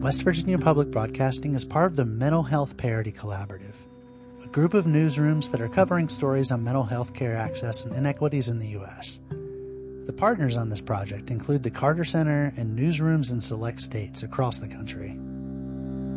West Virginia Public Broadcasting is part of the Mental Health Parity Collaborative, a group of newsrooms that are covering stories on mental health care access and inequities in the U.S. The partners on this project include the Carter Center and newsrooms in select states across the country.